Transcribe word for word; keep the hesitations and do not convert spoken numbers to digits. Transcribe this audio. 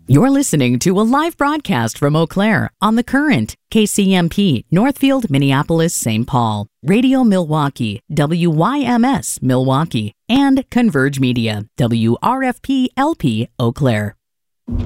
You're listening to a live broadcast from Eau Claire on The Current, K C M P, Northfield, Minneapolis, Saint Paul, Radio Milwaukee, W Y M S Milwaukee, and Converge Media, W R F P L P Eau Claire.